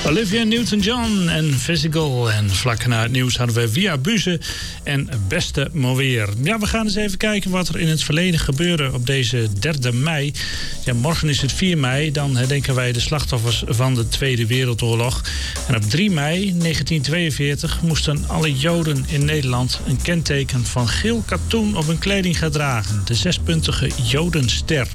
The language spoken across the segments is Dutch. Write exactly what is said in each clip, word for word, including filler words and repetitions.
Olivia Newton-John en Physical. En vlak na het nieuws hadden we Via Buze en Beste Moweer. Ja, we gaan eens even kijken wat er in het verleden gebeurde op deze derde mei. Ja, morgen is het vier mei. Dan herdenken wij de slachtoffers van de Tweede Wereldoorlog. En op drie mei negentien tweeënveertig moesten alle Joden in Nederland een kenteken van geel katoen op hun kleding gaan dragen. De zespuntige Jodenster.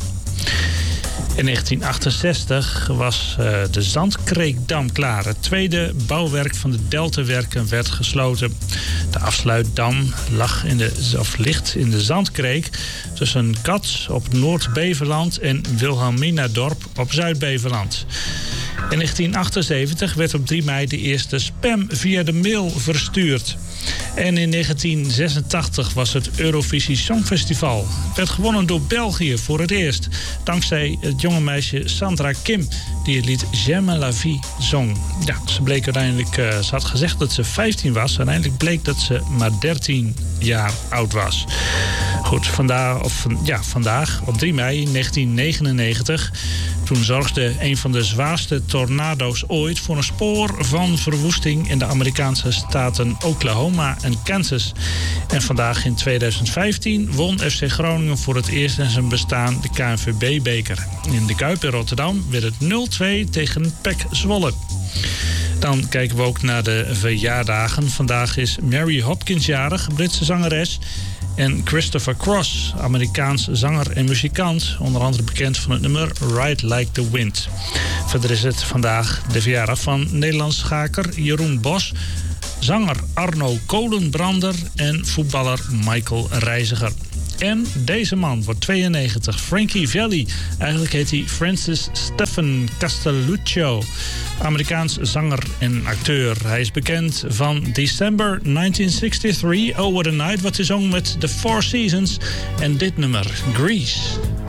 In negentien achtenzestig was uh, de Zandkreekdam klaar. Het tweede bouwwerk van de Deltawerken werd gesloten. De afsluitdam lag in de, of ligt in de Zandkreek tussen Cats op Noord-Beverland en Wilhelminadorp op Zuid-Beverland. In negentien achtenzeventig werd op drie mei de eerste spam via de mail verstuurd. En in negentien zesentachtig was het Eurovisie Songfestival. Het werd gewonnen door België voor het eerst. Dankzij het jonge meisje Sandra Kim, die het lied J'aime la vie zong. Ja, ze bleek uiteindelijk, uh, ze had gezegd dat ze vijftien was. Uiteindelijk bleek dat ze maar dertien jaar oud was. Goed, vandaag, of, ja, vandaag op drie mei negentien negenennegentig... toen zorgde een van de zwaarste tornado's ooit voor een spoor van verwoesting in de Amerikaanse staten Oklahoma en Kansas. En vandaag in tweeduizend vijftien won F C Groningen voor het eerst in zijn bestaan de K N V B-beker. In de Kuip in Rotterdam werd het nul twee tegen P E C Zwolle. Dan kijken we ook naar de verjaardagen. Vandaag is Mary Hopkins jarig, Britse zangeres. En Christopher Cross, Amerikaans zanger en muzikant. Onder andere bekend van het nummer Ride Like the Wind. Verder is het vandaag de verjaardag van Nederlands schaker Jeroen Bos, zanger Arno Kolenbrander en voetballer Michael Reiziger. En deze man wordt tweeënnegentig, Frankie Valli. Eigenlijk heet hij Francis Stephen Castelluccio. Amerikaans zanger en acteur. Hij is bekend van December negentien drieënzestig, Oh What a Night, wat hij zong met The Four Seasons. En dit nummer, Grease.